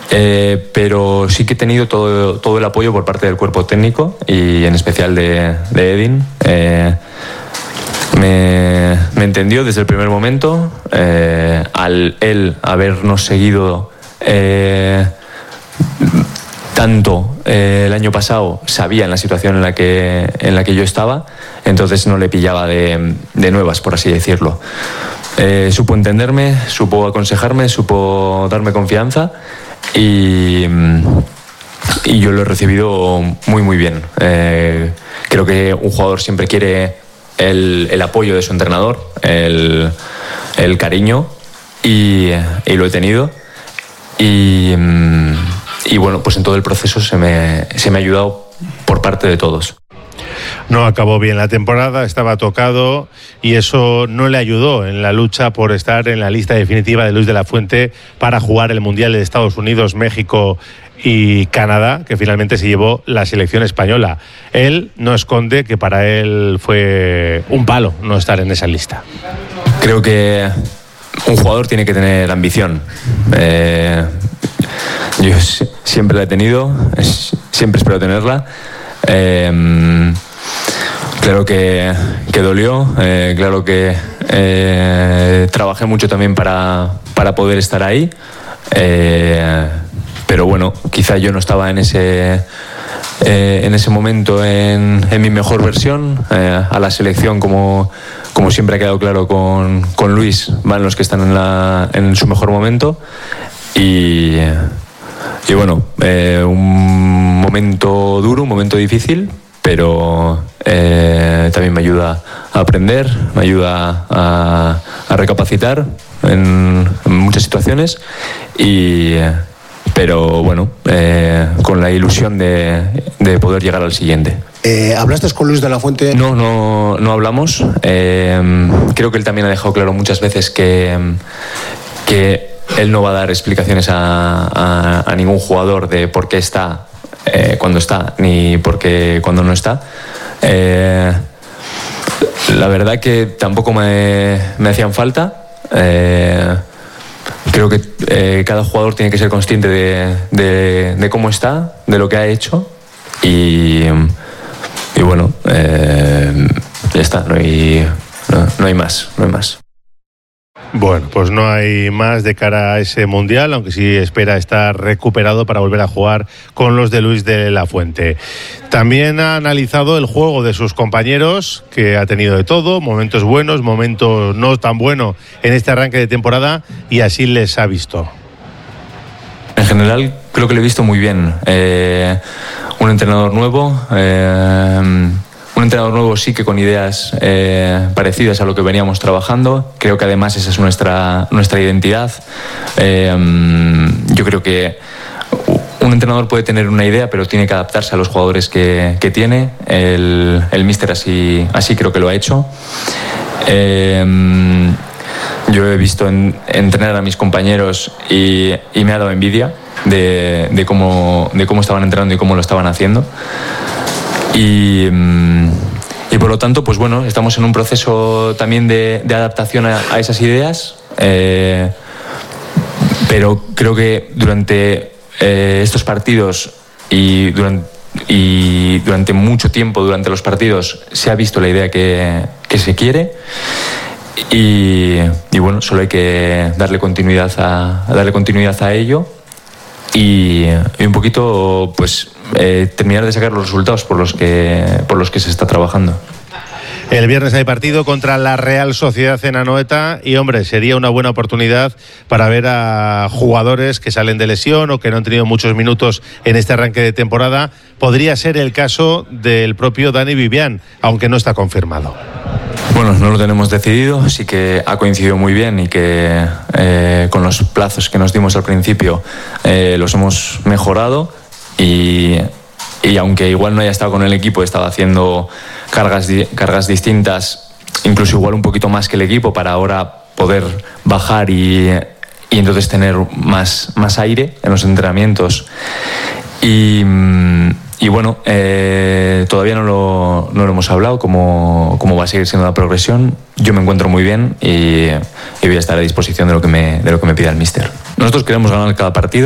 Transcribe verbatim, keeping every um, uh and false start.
Eh, pero sí que he tenido todo, todo el apoyo por parte del cuerpo técnico y en especial de, de Edin. Eh, me, me entendió desde el primer momento. Eh, al él habernos seguido eh, tanto eh, el año pasado, sabía en la situación en la que, en la que yo estaba, entonces no le pillaba de, de nuevas, por así decirlo. Eh, supo entenderme, supo aconsejarme, supo darme confianza y, y yo lo he recibido muy muy bien. Eh, creo que un jugador siempre quiere el, el apoyo de su entrenador, el, el cariño, y, y lo he tenido. Y, y bueno, pues en todo el proceso se me, se me ha ayudado por parte de todos. No acabó bien la temporada, estaba tocado y eso no le ayudó en la lucha por estar en la lista definitiva de Luis de la Fuente para jugar el Mundial de Estados Unidos, México y Canadá, que finalmente se llevó la selección española. Él no esconde que para él fue un palo no estar en esa lista. Creo que un jugador tiene que tener ambición. Eh, yo siempre la he tenido, siempre espero tenerla. Eh, claro que, que dolió, eh, claro que eh, trabajé mucho también para, para poder estar ahí, eh, pero bueno, quizá yo no estaba en ese, eh, en ese momento en, en mi mejor versión. Eh, a la selección, como, como siempre ha quedado claro con, con Luis, van los que están en, la, en su mejor momento. Y, y bueno, eh, un momento duro, un momento difícil, pero eh, también me ayuda a aprender, me ayuda a, a recapacitar en, en muchas situaciones, y, pero bueno, eh, con la ilusión de, de poder llegar al siguiente. Eh, ¿Hablaste con Luis de la Fuente? No, no, no hablamos. Eh, creo que él también ha dejado claro muchas veces que, que él no va a dar explicaciones a, a, a ningún jugador de por qué está eh, cuando está, ni por qué cuando no está. Eh, la verdad que tampoco me, me hacían falta. Eh, creo que eh, cada jugador tiene que ser consciente de, de, de cómo está, de lo que ha hecho, y, y bueno, eh, ya está, no hay, no, no hay más, no hay más. Bueno, pues no hay más de cara a ese Mundial, aunque sí espera estar recuperado para volver a jugar con los de Luis de la Fuente. También ha analizado el juego de sus compañeros, que ha tenido de todo, momentos buenos, momentos no tan buenos en este arranque de temporada, y así les ha visto. En general creo que lo he visto muy bien. Eh, un entrenador nuevo, eh, un entrenador nuevo sí que con ideas eh, parecidas a lo que veníamos trabajando. Creo que además esa es nuestra, nuestra identidad. Eh, yo creo que un entrenador puede tener una idea, pero tiene que adaptarse a los jugadores que, que tiene. El, el míster así, así creo que lo ha hecho. Eh, yo he visto en, entrenar a mis compañeros y, y me ha dado envidia de, de, cómo, de cómo estaban entrenando y cómo lo estaban haciendo. Y, y por lo tanto, pues bueno, estamos en un proceso también de, de adaptación a, a esas ideas, eh, pero creo que durante eh, estos partidos y durante, y durante mucho tiempo, durante los partidos, se ha visto la idea que, que se quiere, y, y bueno, solo hay que darle continuidad a, a darle continuidad a ello. Y, y un poquito, pues, eh, terminar de sacar los resultados por los que por los que se está trabajando. El viernes hay partido contra la Real Sociedad en Anoeta y, hombre, sería una buena oportunidad para ver a jugadores que salen de lesión o que no han tenido muchos minutos en este arranque de temporada. Podría ser el caso del propio Dani Vivian, aunque no está confirmado. Bueno, no lo tenemos decidido, sí que ha coincidido muy bien y que eh, con los plazos que nos dimos al principio eh, los hemos mejorado, y, y aunque igual no haya estado con el equipo, he estado haciendo cargas, cargas distintas, incluso igual un poquito más que el equipo, para ahora poder bajar y, y entonces tener más, más aire en los entrenamientos. Y... Y bueno, eh, todavía no lo, no lo hemos hablado, cómo, cómo va a seguir siendo la progresión. Yo me encuentro muy bien y, y voy a estar a disposición de lo que me, de lo que me pida el míster. Nosotros queremos ganar cada partido.